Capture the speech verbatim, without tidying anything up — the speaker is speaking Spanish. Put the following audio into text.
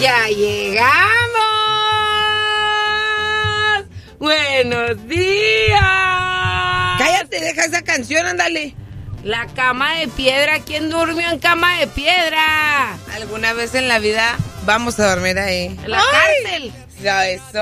¡Ya llegamos! ¡Buenos días! Cállate, deja esa canción, ándale. La cama de piedra. ¿Quién durmió en cama de piedra? Alguna vez en la vida vamos a dormir ahí. En la cárcel. Ya, eso.